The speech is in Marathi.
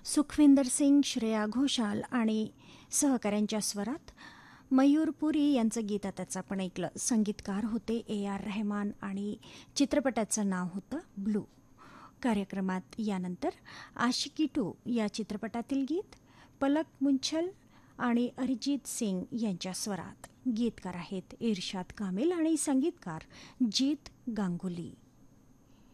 सुखविंदर सिंग, श्रेया घोषाल आणि सहकाऱ्यांच्या स्वरात मयूर पुरी यांचं गीत आताच आपण ऐकलं. संगीतकार होते AR रहमान आणि चित्रपटाचं नाव होतं ब्लू. कार्यक्रमात यानंतर आशिकी 2 या चित्रपटातील गीत पलक मुंछल आणि अरिजित सिंग यांच्या स्वरात. गीतकार आहेत इरशाद कामिल आणि संगीतकार जीत गांगुली.